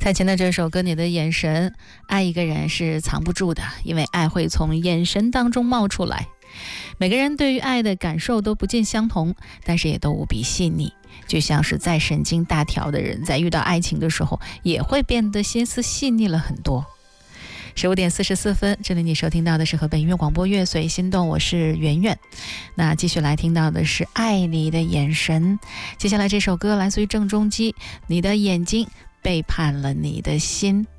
蔡琴的这首歌《你的眼神》，爱一个人是藏不住的，因为爱会从眼神当中冒出来。每个人对于爱的感受都不尽相同，但是也都无比细腻。就像是再神经大条的人，在遇到爱情的时候，也会变得心思细腻了很多。15点44分，这里你收听到的是河北音乐广播乐随心动，我是圆圆。那继续来听到的是《爱你的眼神》，接下来这首歌来自于郑中基，《你的眼睛背叛了你的心》。